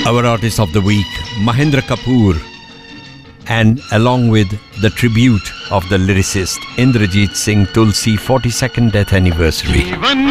Our artist of the week, Mahendra Kapoor, and along with the tribute of the lyricist Indrajit Singh Tulsi 42nd death anniversary.